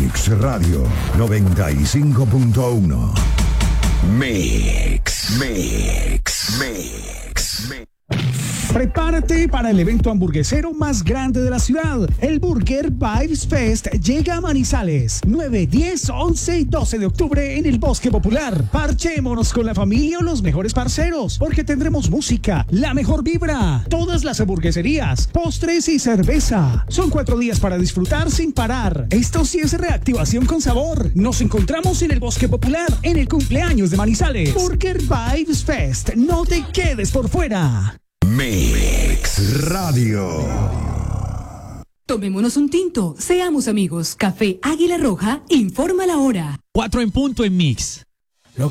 Mix Radio 95.1. Mix. Prepárate para el evento hamburguesero más grande de la ciudad. El Burger Vibes Fest llega a Manizales. 9, 10, 11 y 12 de octubre en el Bosque Popular. Parchémonos con la familia o los mejores parceros, porque tendremos música, la mejor vibra, todas las hamburgueserías, postres y cerveza. Son 4 días para disfrutar sin parar. Esto sí es reactivación con sabor. Nos encontramos en el Bosque Popular, en el cumpleaños de Manizales. Burger Vibes Fest. No te quedes por fuera. Mix Radio. Tomémonos un tinto, seamos amigos. Café Águila Roja informa la hora. 4 en punto en Mix.